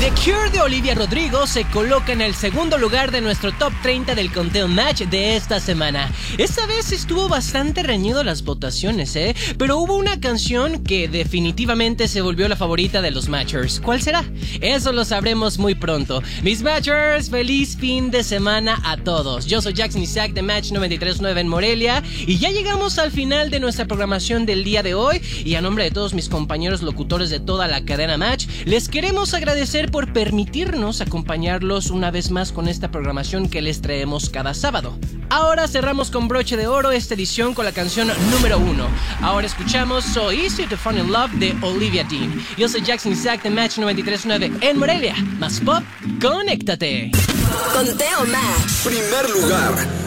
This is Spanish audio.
The Cure de Olivia Rodrigo se coloca en el segundo lugar de nuestro top 30 del conteo Match de esta semana. Esta vez estuvo bastante reñido las votaciones, pero hubo una canción que definitivamente se volvió la favorita de los Matchers. ¿Cuál será? Eso lo sabremos muy pronto. Mis Matchers, feliz fin de semana a todos. Yo soy Jackson Isaac de Match 93.9 en Morelia y ya llegamos al final de nuestra programación del día de hoy, y a nombre de todos mis compañeros locutores de toda la cadena Match, les queremos agradecer por permitirnos acompañarlos una vez más con esta programación que les traemos cada sábado. Ahora cerramos con broche de oro esta edición con la canción número 1. Ahora escuchamos So Easy to Fall in Love de Olivia Dean. Yo soy Jackson Isaac de Match 93.9 en Morelia. Más pop, conéctate. Conteo Match. Primer lugar.